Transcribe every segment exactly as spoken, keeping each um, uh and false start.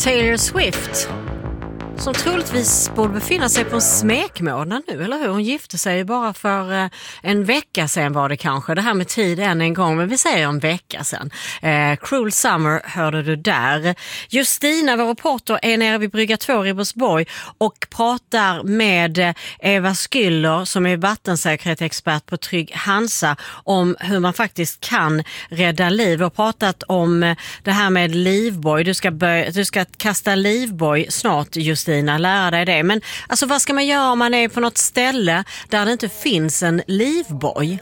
Taylor Swift, som troligtvis borde befinna sig på en smekmånad nu, eller hur? Hon gifte sig bara för eh, en vecka sedan var det kanske. Det här med tid än en gång, men vi säger en vecka sedan. Eh, Cruel Summer hörde du där. Justina, vår reporter, är nere vid Brygga två i Ribersborg och pratar med Eva Skyller som är vattensäkerhetsexpert på Trygg Hansa om hur man faktiskt kan rädda liv. Vi har pratat om det här med livboj. Du ska, börja, du ska kasta livboj snart, just lära dig det. Men alltså, vad ska man göra om man är på något ställe där det inte finns en livboj?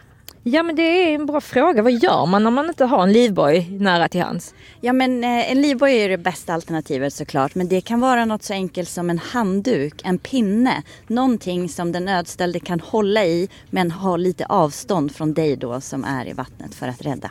Ja, men det är en bra fråga. Vad gör man om man inte har en livboj nära till hands? Ja, men eh, en livboj är det bästa alternativet såklart. Men det kan vara något så enkelt som en handduk, en pinne. Någonting som den nödställde kan hålla i men ha lite avstånd från dig då som är i vattnet för att rädda.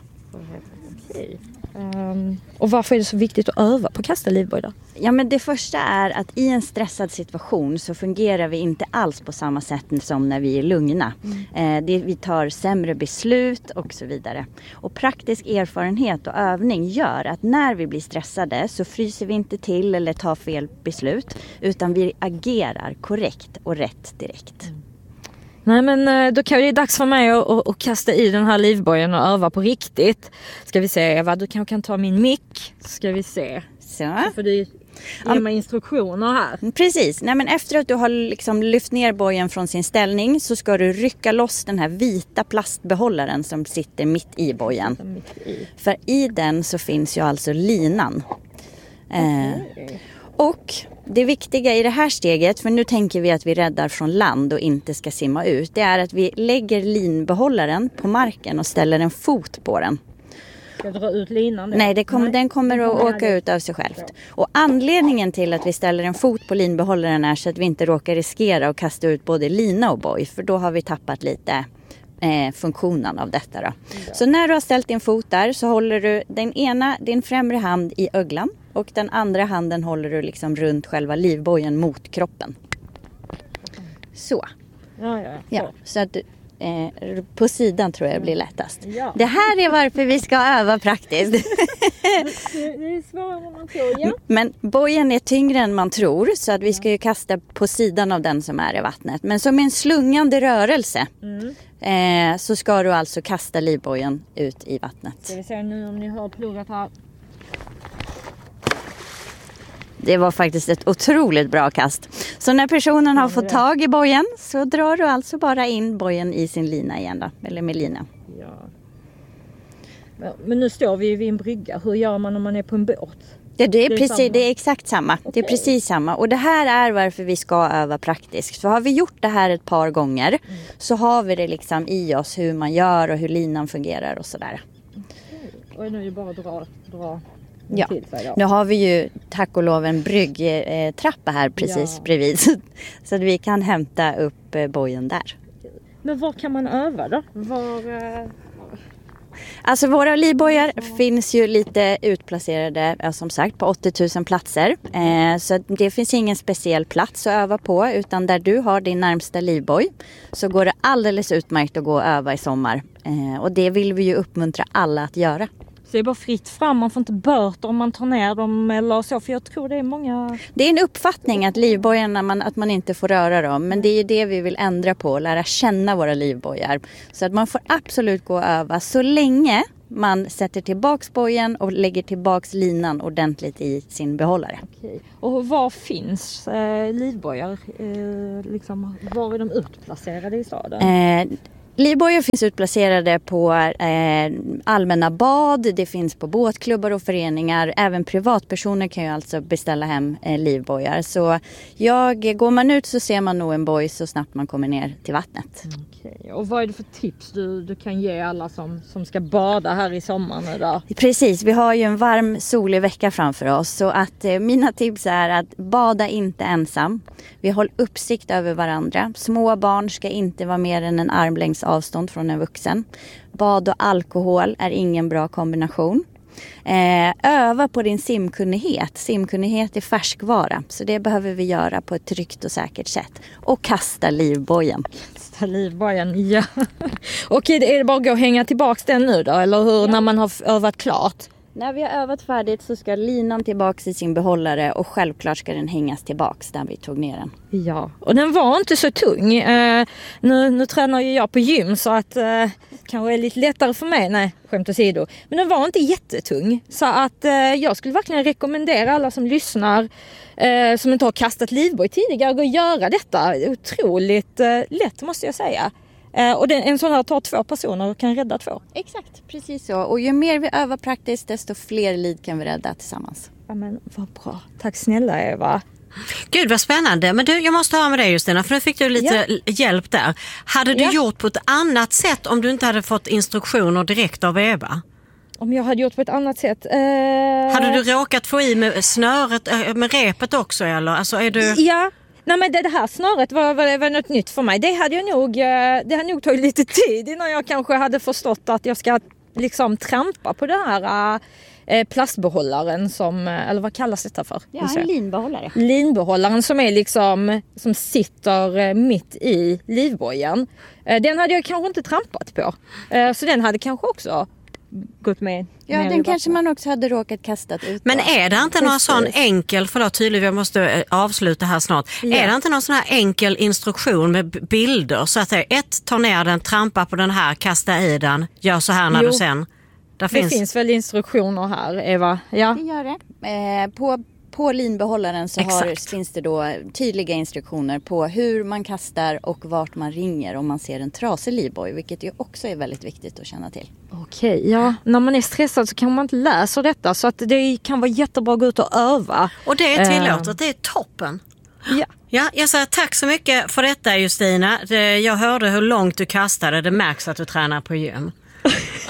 Okej. Um, och varför är det så viktigt att öva på att kasta livboj då? Ja, men det första är att i en stressad situation så fungerar vi inte alls på samma sätt som när vi är lugna. Mm. Eh, det, vi tar sämre beslut och så vidare. Och praktisk erfarenhet och övning gör att när vi blir stressade så fryser vi inte till eller tar fel beslut, utan vi agerar korrekt och rätt direkt. Mm. Nej, men då kan det är dags för mig att, att, att kasta i den här livbojen och öva på riktigt. Ska vi se, Eva, du kan, kan ta min mick. Ska vi se. Så. För det ger mig instruktioner här. Precis. Nej, men efter att du har liksom lyft ner bojen från sin ställning så ska du rycka loss den här vita plastbehållaren som sitter mitt i bojen. Mitt i. För i den så finns ju alltså linan. Okay. Eh, och det viktiga i det här steget, för nu tänker vi att vi räddar från land och inte ska simma ut, det är att vi lägger linbehållaren på marken och ställer en fot på den. Ska jag dra ut linan? Då? Nej, det kom, Nej, den kommer att åka ut av sig självt. Och anledningen till att vi ställer en fot på linbehållaren är så att vi inte råkar riskera att kasta ut både lina och boj, för då har vi tappat lite eh, funktionen av detta då. Ja. Så när du har ställt din fot där så håller du den ena, din främre hand i öglan. Och den andra handen håller du liksom runt själva livbojen mot kroppen. Så. Ja, ja. Så, ja, så att du, eh, på sidan tror jag det blir lättast. Ja. Det här är varför vi ska öva praktiskt. det är svårare än man tror, ja. Men bojen är tyngre än man tror, så att vi ska ju kasta på sidan av den som är i vattnet. Men som en slungande rörelse mm. eh, så ska du alltså kasta livbojen ut i vattnet. Ska vi se nu om ni hör plogat här. Det var faktiskt ett otroligt bra kast. Så när personen har fått tag i bojen så drar du alltså bara in bojen i sin lina igen då. Eller med lina. Ja. Men nu står vi vid en brygga. Hur gör man om man är på en båt? Ja, det, är det, är precis, det är exakt samma. Okay. Det är precis samma. Och det här är varför vi ska öva praktiskt. För har vi gjort det här ett par gånger mm. så har vi det liksom i oss hur man gör och hur linan fungerar och sådär. Okay. Och nu är det bara att dra... dra. Ja, nu har vi ju tack och lov en bryggtrappa här precis ja. bredvid. Så att vi kan hämta upp bojen där. Men var kan man öva då? Var... Alltså våra livbojar finns ju lite utplacerade, som sagt, på åttio tusen platser. Eh, så det finns ingen speciell plats att öva på, utan där du har din närmsta livboj så går det alldeles utmärkt att gå och öva i sommar. Eh, och det vill vi ju uppmuntra alla att göra. Så det är bara fritt fram, man får inte böter om man tar ner dem eller så, för jag tror det är många... Det är en uppfattning att livbojarna, man, att man inte får röra dem, men det är ju det vi vill ändra på, lära känna våra livbojar. Så att man får absolut gå och öva så länge man sätter tillbaks bojen och lägger tillbaks linan ordentligt i sin behållare. Okej. Och var finns eh, livbojar? Eh, liksom, var är de utplacerade i staden? Eh, Livbojar finns utplacerade på eh, allmänna bad, det finns på båtklubbar och föreningar. Även privatpersoner kan ju alltså beställa hem eh, livbojar. Så jag, går man ut så ser man nog en boj så snabbt man kommer ner till vattnet. Okej. Och vad är det för tips du, du kan ge alla som, som ska bada här i sommar nu då? Precis, vi har ju en varm solig vecka framför oss. Så att eh, mina tips är att bada inte ensam. Vi håller uppsikt över varandra. Små barn ska inte vara mer än en armlängds avstånd från en vuxen. Bad och alkohol är ingen bra kombination. Eh, öva på din simkunnighet. Simkunnighet är färskvara, så det behöver vi göra på ett tryggt och säkert sätt. Och kasta livbojen. Kasta livbojen, ja. Okej, är det bara att gå och hänga tillbaka den nu då? Eller hur, ja. När man har övat klart? När vi har övat färdigt så ska linan tillbaks i sin behållare och självklart ska den hängas tillbaks där vi tog ner den. Ja, och den var inte så tung. Eh, nu, nu tränar ju jag på gym så att eh, kanske är lite lättare för mig. Nej, skämt åsido. Men den var inte jättetung. Så att eh, jag skulle verkligen rekommendera alla som lyssnar eh, som inte har kastat livboj tidigare att göra detta. Otroligt eh, lätt måste jag säga. Eh, och den, en sån här tar två personer och kan rädda två. Exakt, precis så. Och ju mer vi övar praktiskt desto fler liv kan vi rädda tillsammans. Ja, men vad bra. Tack snälla Eva. Gud vad spännande. Men du, jag måste höra med dig Justina, för nu fick du lite ja. hjälp där. Hade du ja. gjort på ett annat sätt om du inte hade fått instruktioner direkt av Eva? Om jag hade gjort på ett annat sätt? Eh... Hade du råkat få i med snöret, med repet också eller? Alltså är du... Ja. Nej, men det, det här snöret var, var, var något nytt för mig. Det hade jag nog, det hade nog tagit lite tid innan jag kanske hade förstått att jag ska liksom trampa på den här eh, plastbehållaren som, eller vad kallas detta för? Ja, en linbehållare. Linbehållaren som är liksom, som sitter mitt i livbojen. Eh, den hade jag kanske inte trampat på. Eh, så den hade kanske också gått med. Ja, den kanske man också hade råkat kastat ut. Men är det inte någon sån enkel, förlåt tydligt, jag måste avsluta här snart. Ja. Är det inte någon sån här enkel instruktion med bilder så att det är ett, ta ner den, trampa på den här, kasta i den, gör så här när jo, du sen. Där det finns... finns väl instruktioner här, Eva? Ja, det gör det. Eh, på På linbehållaren så har, finns det då tydliga instruktioner på hur man kastar och vart man ringer om man ser en trasig livboj, vilket ju också är väldigt viktigt att känna till. Okej, ja. När man är stressad så kan man inte läsa detta, så att det kan vara jättebra att gå ut och öva. Och det är tillåtet, uh. det är toppen. Ja. Ja, jag säger tack så mycket för detta Justina. Jag hörde hur långt du kastade, det märks att du tränar på gym.